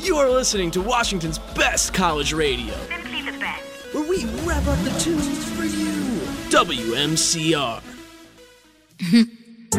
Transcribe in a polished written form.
You are listening to Washington's best college radio. Simply the best. Where we rev up the tunes for you. WMCR.